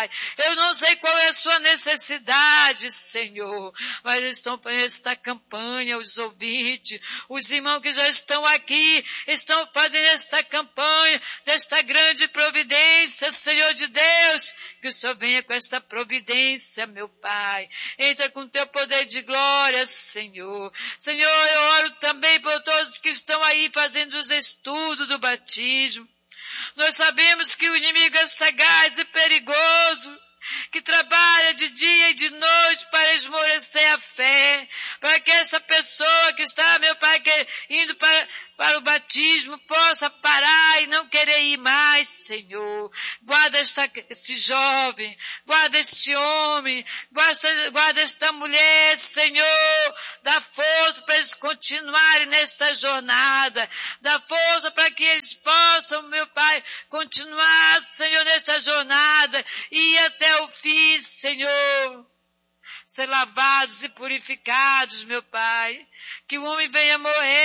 Pai. Eu não sei qual é a sua necessidade, Senhor, mas estão fazendo esta campanha, os ouvintes, os irmãos que já estão aqui, estão fazendo esta campanha, desta grande providência, Senhor de Deus, que o Senhor venha com esta providência, meu Pai. Entra com teu poder de glória, Senhor. Senhor, eu oro também por todos que estão aí fazendo os estudos do batismo. Nós sabemos que o inimigo é sagaz e perigoso, que trabalha de dia e de noite para esmorecer a fé, para que essa pessoa que está, meu Pai, indo para o batismo, possa parar e não querer ir mais, Senhor. Guarda esse jovem, guarda este homem, guarda esta mulher, Senhor. Dá força para eles continuarem nesta jornada. Dá força para que eles possam, meu Pai, continuar, Senhor, nesta jornada e ir até o fim, Senhor. Ser lavados e purificados, meu Pai. Que o homem venha morrer